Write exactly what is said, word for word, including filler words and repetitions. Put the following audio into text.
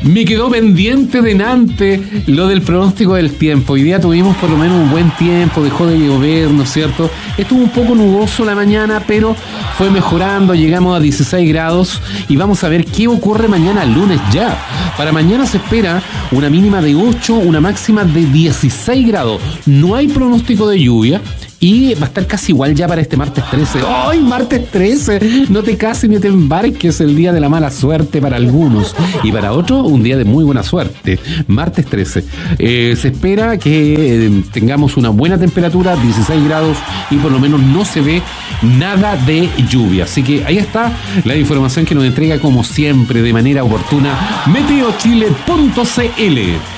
Me quedó pendiente de Nantes lo del pronóstico del tiempo. Hoy día tuvimos por lo menos un buen tiempo, dejó de llover, ¿no es cierto? Estuvo un poco nuboso la mañana, pero fue mejorando, llegamos a dieciséis grados y vamos a ver qué ocurre mañana lunes ya. Para mañana se espera una mínima de ocho, una máxima de dieciséis grados. No hay pronóstico de lluvia. Y va a estar casi igual ya para este martes trece. ¡Ay, martes trece! No te cases ni te embarques, el día de la mala suerte para algunos. Y para otros, un día de muy buena suerte. Martes trece. Eh, se espera que eh, tengamos una buena temperatura, dieciséis grados, y por lo menos no se ve nada de lluvia. Así que ahí está la información que nos entrega, como siempre, de manera oportuna, meteochile punto c l.